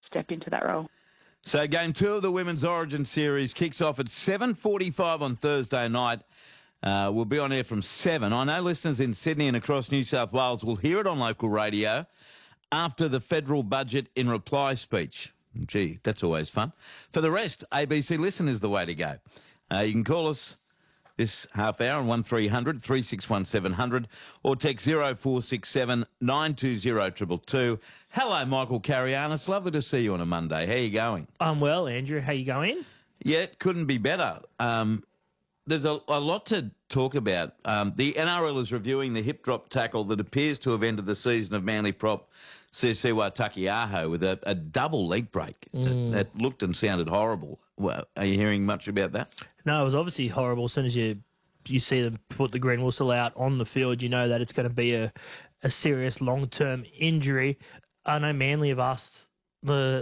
step into that role. So game 2 of the Women's Origin Series kicks off at 7:45 on Thursday night. We'll be on air from 7. I know listeners in Sydney and across New South Wales will hear it on local radio after the federal budget in reply speech. Gee, that's always fun. For the rest, ABC Listen is the way to go. You can call us this half hour on 1300 361 700 or text 0467 920 222. Hello, Michael Carianis. Lovely to see you on a Monday. How are you going? I'm well, Andrew. How you going? Yeah, it couldn't be better. There's a lot to talk about. The NRL is reviewing the hip drop tackle that appears to have ended the season of Manly prop Siwa Takiaho with a double leg break that looked and sounded horrible. Well, are you hearing much about that? No, it was obviously horrible. As soon as you see them put the green whistle out on the field, you know that it's going to be a serious long-term injury. I know Manly have asked the